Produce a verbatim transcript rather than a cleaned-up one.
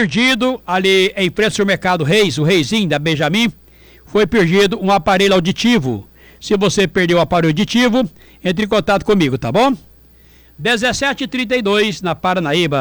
perdido ali em frente ao supermercado Reis, o Reizinho da Benjamin, foi perdido um aparelho auditivo. Se você perdeu o aparelho auditivo, entre em contato comigo, tá bom? dezessete e trinta e dois na Paranaíba.